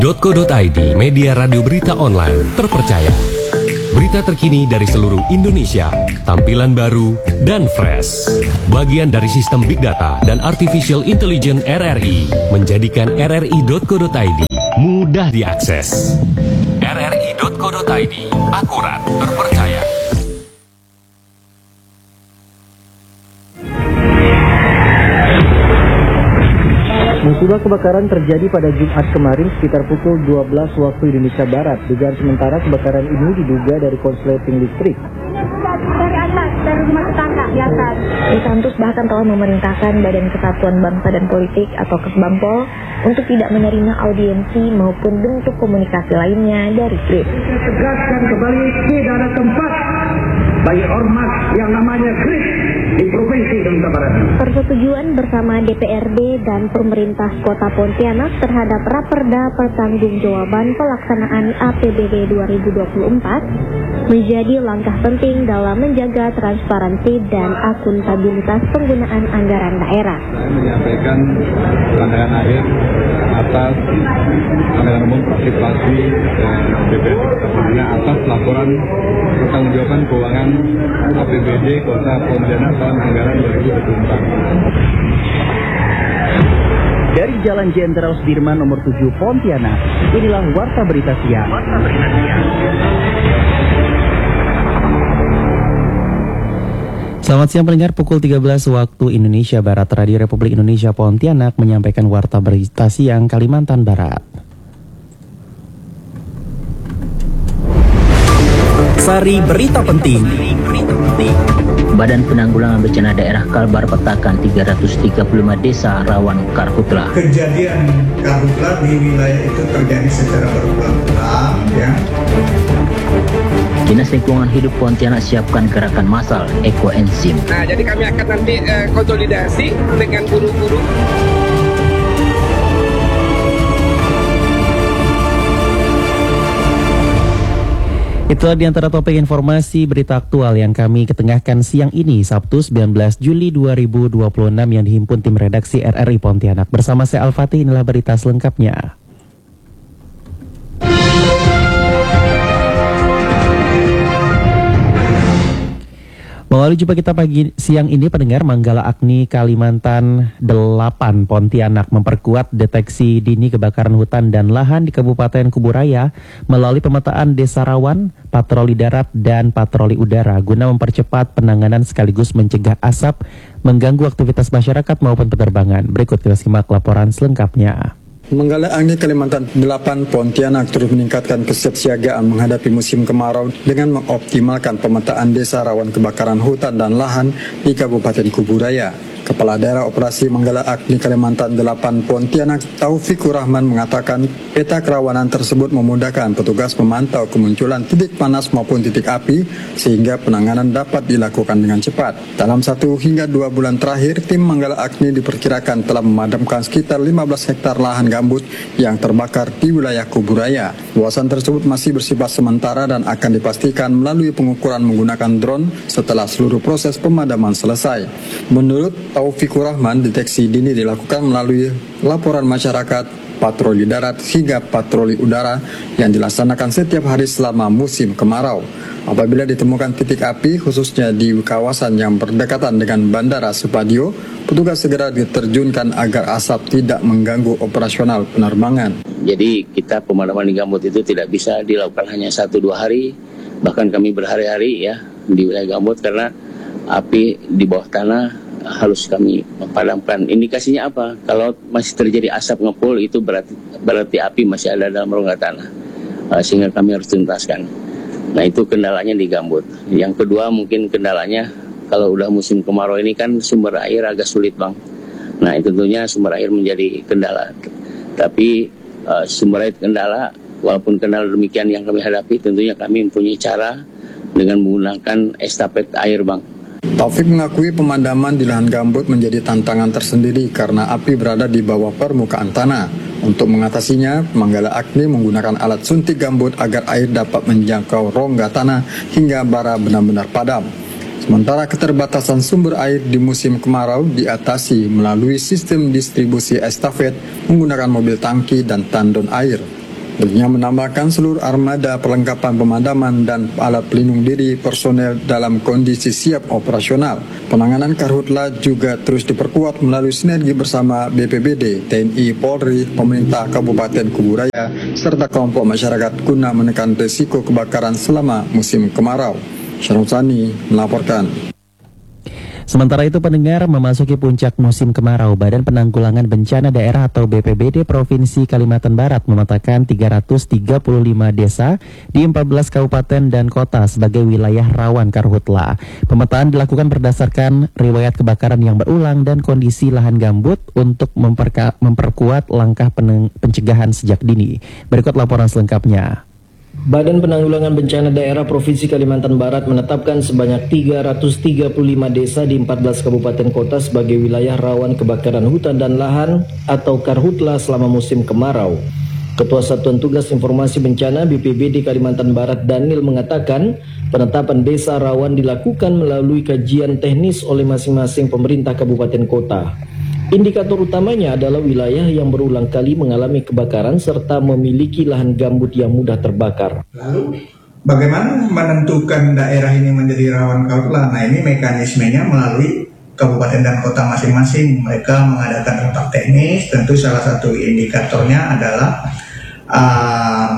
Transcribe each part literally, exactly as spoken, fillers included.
co dot i d, media radio berita online terpercaya. Berita terkini dari seluruh Indonesia, tampilan baru dan fresh. Bagian dari sistem Big Data dan Artificial Intelligence R R I menjadikan r r i dot co dot i d mudah diakses. r r i dot co dot i d, akurat, terpercaya. Musibah kebakaran terjadi pada Jumat kemarin sekitar pukul dua belas waktu Indonesia Barat. Dugaan sementara kebakaran ini diduga dari konsleting listrik. Dari atas, dari rumah tetangga di atas. Isantus bahkan telah memerintahkan Badan Kesatuan Bangsa dan Politik atau Kesbangpol untuk tidak menerima audiensi maupun bentuk komunikasi lainnya dari G R I D. Tegaskan kembali tidak ada tempat bagi ormas yang namanya G R I D di Provinsi Indonesia Barat. Persetujuan bersama D P R D dan pemerintah Kota Pontianak terhadap Raperda Pertanggungjawaban Pelaksanaan A P B D dua ribu dua puluh empat menjadi langkah penting dalam menjaga transparansi dan akuntabilitas penggunaan anggaran daerah. Saya menyampaikan pandangan akhir atas anggaran umum partisipasi D P R D Kota Pontianak atas laporan pertanggungjawaban keuangan A P B D Kota Pontianak tahun anggaran dua ribu dua puluh empat. Dari Jalan Jenderal Sudirman nomor tujuh Pontianak, inilah Warta Berita Siang. Warta Berita Siang. Selamat siang pendengar, pukul tiga belas waktu Indonesia Barat, Radio Republik Indonesia Pontianak menyampaikan Warta Berita Siang Kalimantan Barat. Sari Berita Penting. Badan Penanggulangan Bencana Daerah Kalbar petakan tiga ratus tiga puluh lima desa rawan karhutla. Kejadian karhutla di wilayah itu terjadi secara berulang-ulang, ya. Dinas Lingkungan Hidup Pontianak siapkan gerakan massal ekoenzim. Nah, jadi kami akan nanti uh, konsolidasi dengan guru-guru. Itulah di antara topik informasi berita aktual yang kami ketengahkan siang ini, Sabtu sembilan belas Juli dua ribu dua puluh enam yang dihimpun tim redaksi R R I Pontianak. Bersama saya Al-Fatih, inilah berita selengkapnya. Melalui jumpa kita pagi siang ini, pendengar, Manggala Agni Kalimantan delapan Pontianak memperkuat deteksi dini kebakaran hutan dan lahan di Kabupaten Kuburaya melalui pemetaan desa rawan, patroli darat dan patroli udara guna mempercepat penanganan sekaligus mencegah asap mengganggu aktivitas masyarakat maupun penerbangan. Berikut kita simak laporan selengkapnya. Manggala Agni Kalimantan delapan Pontianak terus meningkatkan kesiapsiagaan menghadapi musim kemarau dengan mengoptimalkan pemetaan desa rawan kebakaran hutan dan lahan di Kabupaten Kuburaya. Kepala Daerah Operasi Manggala Agni Kalimantan delapan Pontianak Taufikur Rahman mengatakan peta kerawanan tersebut memudahkan petugas memantau kemunculan titik panas maupun titik api sehingga penanganan dapat dilakukan dengan cepat. Dalam satu hingga dua bulan terakhir, tim Manggala Agni diperkirakan telah memadamkan sekitar lima belas hektar lahan gambut yang terbakar di wilayah Kuburaya. Luasan tersebut masih bersifat sementara dan akan dipastikan melalui pengukuran menggunakan drone setelah seluruh proses pemadaman selesai. Menurut Taufikur Rahman, deteksi dini dilakukan melalui laporan masyarakat, patroli darat hingga patroli udara yang dilaksanakan setiap hari selama musim kemarau. Apabila ditemukan titik api, khususnya di kawasan yang berdekatan dengan Bandara Supadio, petugas segera diterjunkan agar asap tidak mengganggu operasional penerbangan. Jadi kita pemadaman di gambut itu tidak bisa dilakukan hanya satu dua hari, bahkan kami berhari-hari ya di wilayah gambut karena api di bawah tanah harus kami padamkan. Indikasinya apa? Kalau masih terjadi asap ngepul itu berarti berarti api masih ada dalam rongga tanah, uh, sehingga kami harus tuntaskan. Nah, itu kendalanya di gambut. Yang kedua mungkin kendalanya kalau udah musim kemarau ini kan sumber air agak sulit, Bang. Nah, itu tentunya sumber air menjadi kendala. Tapi uh, sumber air kendala, walaupun kendala demikian yang kami hadapi, tentunya kami mempunyai cara dengan menggunakan estafet air, Bang. Taufik mengakui pemadaman di lahan gambut menjadi tantangan tersendiri karena api berada di bawah permukaan tanah. Untuk mengatasinya, Manggala Agni menggunakan alat suntik gambut agar air dapat menjangkau rongga tanah hingga bara benar-benar padam. Sementara keterbatasan sumber air di musim kemarau diatasi melalui sistem distribusi estafet menggunakan mobil tangki dan tandon air. Dirinya menambahkan seluruh armada perlengkapan pemadaman dan alat pelindung diri personel dalam kondisi siap operasional. Penanganan karhutla juga terus diperkuat melalui sinergi bersama B P B D, T N I, Polri, pemerintah Kabupaten Kuburaya, serta kelompok masyarakat guna menekan risiko kebakaran selama musim kemarau. Syarul Sani melaporkan. Sementara itu pendengar, memasuki puncak musim kemarau, Badan Penanggulangan Bencana Daerah atau B P B D Provinsi Kalimantan Barat memetakan tiga ratus tiga puluh lima desa di empat belas kabupaten dan kota sebagai wilayah rawan karhutla. Pemetaan dilakukan berdasarkan riwayat kebakaran yang berulang dan kondisi lahan gambut untuk memperka- memperkuat langkah peneng- pencegahan sejak dini. Berikut laporan selengkapnya. Badan Penanggulangan Bencana Daerah Provinsi Kalimantan Barat menetapkan sebanyak tiga ratus tiga puluh lima desa di empat belas kabupaten kota sebagai wilayah rawan kebakaran hutan dan lahan atau karhutla selama musim kemarau. Ketua Satuan Tugas Informasi Bencana B P B D Kalimantan Barat Daniel mengatakan penetapan desa rawan dilakukan melalui kajian teknis oleh masing-masing pemerintah kabupaten kota. Indikator utamanya adalah wilayah yang berulang kali mengalami kebakaran serta memiliki lahan gambut yang mudah terbakar. Lalu bagaimana menentukan daerah ini menjadi rawan karhutla? Nah, ini mekanismenya melalui kabupaten dan kota masing-masing. Mereka mengadakan rapat teknis, tentu salah satu indikatornya adalah uh,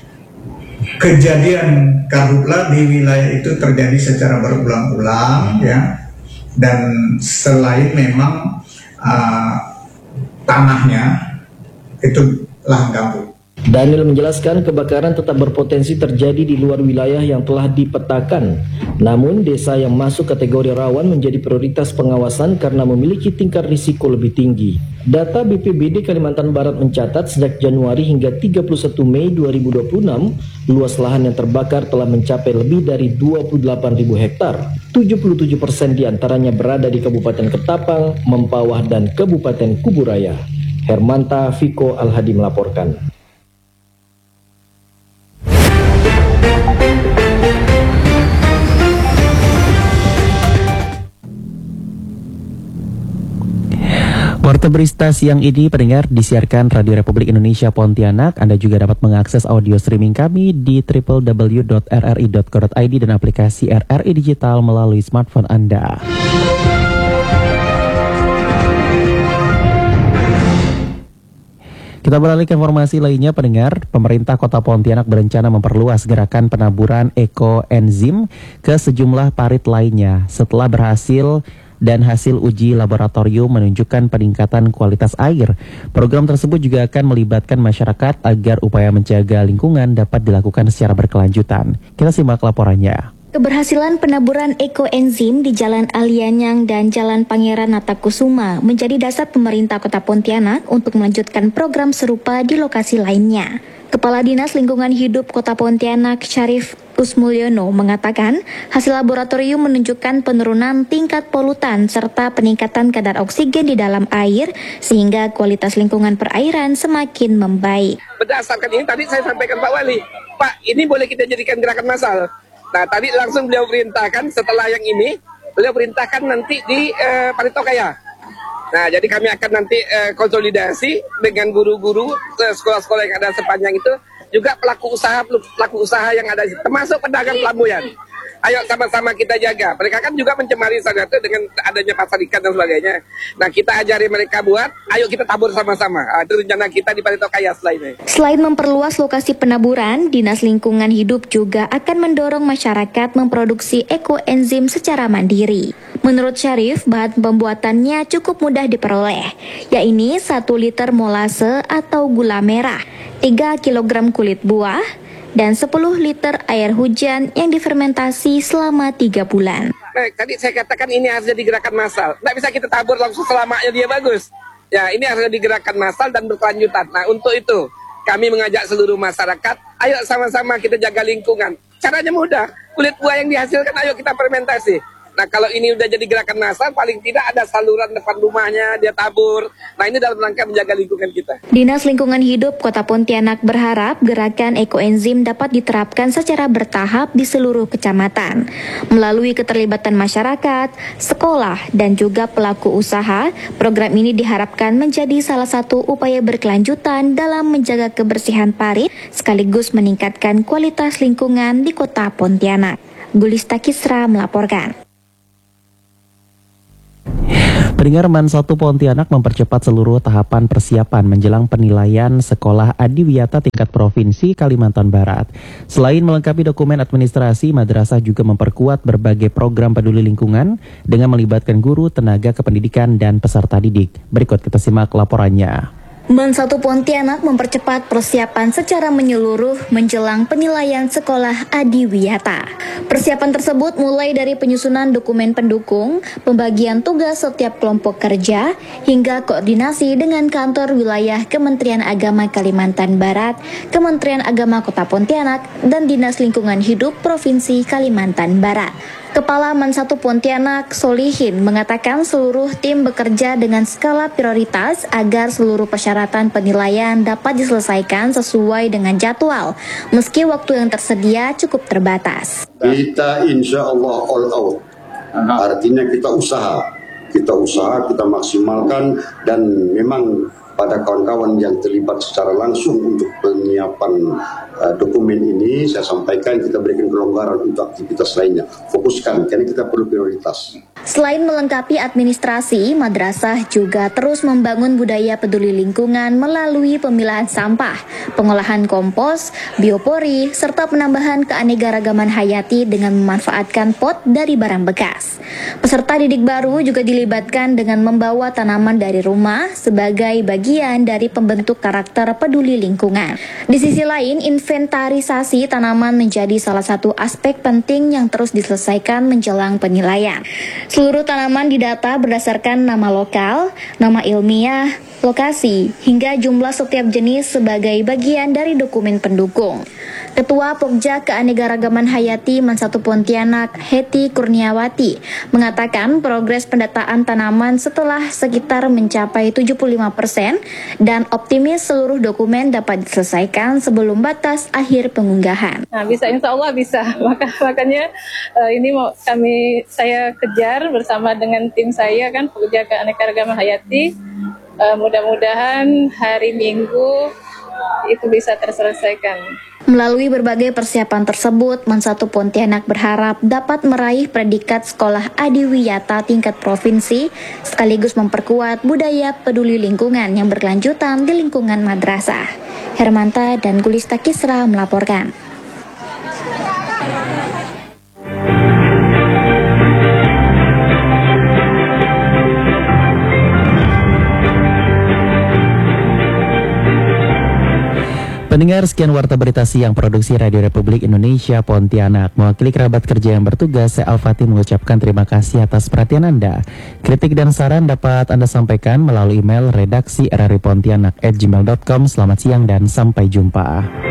kejadian karhutla di wilayah itu terjadi secara berulang-ulang, ya. Dan selain memang Uh, tanahnya itu lahan gambut. Daniel menjelaskan kebakaran tetap berpotensi terjadi di luar wilayah yang telah dipetakan. Namun desa yang masuk kategori rawan menjadi prioritas pengawasan karena memiliki tingkat risiko lebih tinggi. Data B P B D Kalimantan Barat mencatat sejak Januari hingga tiga puluh satu Mei dua ribu dua puluh enam, luas lahan yang terbakar telah mencapai lebih dari dua puluh delapan ribu hektar. tujuh puluh tujuh persen diantaranya berada di Kabupaten Ketapang, Mempawah, dan Kabupaten Kuburaya. Hermanta Viko Alhadi melaporkan. Warta berita siang ini pendengar disiarkan Radio Republik Indonesia Pontianak. Anda juga dapat mengakses audio streaming kami di w w w dot r r i dot co dot i d dan aplikasi R R I Digital melalui smartphone Anda. Kita beralih ke informasi lainnya pendengar. Pemerintah Kota Pontianak berencana memperluas gerakan penaburan ekoenzim ke sejumlah parit lainnya setelah berhasil dan hasil uji laboratorium menunjukkan peningkatan kualitas air. Program tersebut juga akan melibatkan masyarakat agar upaya menjaga lingkungan dapat dilakukan secara berkelanjutan. Kita simak laporannya. Keberhasilan penaburan ekoenzim di Jalan Alianyang dan Jalan Pangeran Natakusuma menjadi dasar pemerintah Kota Pontianak untuk melanjutkan program serupa di lokasi lainnya. Kepala Dinas Lingkungan Hidup Kota Pontianak, Syarif Usmulyono, mengatakan hasil laboratorium menunjukkan penurunan tingkat polutan serta peningkatan kadar oksigen di dalam air sehingga kualitas lingkungan perairan semakin membaik. Berdasarkan ini tadi saya sampaikan Pak Wali, Pak ini boleh kita jadikan gerakan massal. Nah tadi langsung beliau perintahkan setelah yang ini, beliau perintahkan nanti di uh, Paritokaya. Nah, jadi kami akan nanti uh, konsolidasi dengan guru-guru uh, sekolah-sekolah yang ada sepanjang itu, juga pelaku usaha pelaku usaha yang ada, termasuk pedagang pelabuhan. Ayo sama-sama kita jaga. Mereka kan juga mencemari sana itu dengan adanya pasar ikan dan sebagainya. Nah, kita ajari mereka buat, ayo kita tabur sama-sama. Nah, itu rencana kita di Paritokaya setelah ini. Selain memperluas lokasi penaburan, Dinas Lingkungan Hidup juga akan mendorong masyarakat memproduksi ekoenzim secara mandiri. Menurut Syarif, bahan pembuatannya cukup mudah diperoleh, yaitu satu liter molase atau gula merah, tiga kilogram kulit buah, dan sepuluh liter air hujan yang difermentasi selama tiga bulan. Nah, tadi saya katakan ini harus jadi gerakan massal. Nggak bisa kita tabur langsung selamanya dia bagus. Ya, ini harus jadi gerakan massal dan berkelanjutan. Nah, untuk itu kami mengajak seluruh masyarakat, ayo sama-sama kita jaga lingkungan. Caranya mudah, kulit buah yang dihasilkan ayo kita fermentasi. Nah kalau ini udah jadi gerakan massal, paling tidak ada saluran depan rumahnya, dia tabur. Nah ini dalam rangka menjaga lingkungan kita. Dinas Lingkungan Hidup Kota Pontianak berharap gerakan ekoenzim dapat diterapkan secara bertahap di seluruh kecamatan. Melalui keterlibatan masyarakat, sekolah, dan juga pelaku usaha, program ini diharapkan menjadi salah satu upaya berkelanjutan dalam menjaga kebersihan parit sekaligus meningkatkan kualitas lingkungan di Kota Pontianak. Gulista Kisra melaporkan. Pendengar, Man satu Pontianak mempercepat seluruh tahapan persiapan menjelang penilaian Sekolah Adiwiyata tingkat Provinsi Kalimantan Barat. Selain melengkapi dokumen administrasi, madrasah juga memperkuat berbagai program peduli lingkungan dengan melibatkan guru, tenaga kependidikan, dan peserta didik. Berikut kita simak laporannya. Man satu Pontianak mempercepat persiapan secara menyeluruh menjelang penilaian Sekolah Adiwiyata. Persiapan tersebut mulai dari penyusunan dokumen pendukung, pembagian tugas setiap kelompok kerja, hingga koordinasi dengan kantor wilayah Kementerian Agama Kalimantan Barat, Kementerian Agama Kota Pontianak, dan Dinas Lingkungan Hidup Provinsi Kalimantan Barat. Kepala Man satu Pontianak, Solihin, mengatakan seluruh tim bekerja dengan skala prioritas agar seluruh persyaratan penilaian dapat diselesaikan sesuai dengan jadwal, meski waktu yang tersedia cukup terbatas. Kita insya Allah all out, artinya kita usaha, kita usaha, kita maksimalkan, dan memang pada kawan-kawan yang terlibat secara langsung untuk penyiapan uh, dokumen ini, saya sampaikan kita berikan kelonggaran untuk aktivitas lainnya. Fokuskan, karena kita perlu prioritas. Selain melengkapi administrasi, madrasah juga terus membangun budaya peduli lingkungan melalui pemilahan sampah, pengolahan kompos, biopori, serta penambahan keanekaragaman hayati dengan memanfaatkan pot dari barang bekas. Peserta didik baru juga dilibatkan dengan membawa tanaman dari rumah sebagai bagian dari pembentuk karakter peduli lingkungan. Di sisi lain, inventarisasi tanaman menjadi salah satu aspek penting yang terus diselesaikan menjelang penilaian. Seluruh tanaman didata berdasarkan nama lokal, nama ilmiah, lokasi, hingga jumlah setiap jenis sebagai bagian dari dokumen pendukung. Ketua Pokja Keanekaragaman Hayati Man satu Pontianak, Heti Kurniawati, mengatakan progres pendataan tanaman setelah sekitar mencapai tujuh puluh lima persen dan optimis seluruh dokumen dapat diselesaikan sebelum batas akhir pengunggahan. Nah, bisa, insya Allah bisa. Maka, makanya uh, ini mau kami saya kejar bersama dengan tim saya kan, Pokja Keanekaragaman Hayati. Uh, mudah-mudahan hari Minggu itu bisa terselesaikan. Melalui berbagai persiapan tersebut, Man satu Pontianak berharap dapat meraih predikat Sekolah Adiwiyata tingkat provinsi, sekaligus memperkuat budaya peduli lingkungan yang berkelanjutan di lingkungan madrasah. Hermanta dan Gulista Kisra melaporkan. Pendengar, sekian warta berita siang produksi Radio Republik Indonesia Pontianak. Mewakili kerabat kerja yang bertugas, saya Al-Fatih mengucapkan terima kasih atas perhatian Anda. Kritik dan saran dapat Anda sampaikan melalui email redaksi r r i pontianak at gmail dot com. Selamat siang dan sampai jumpa.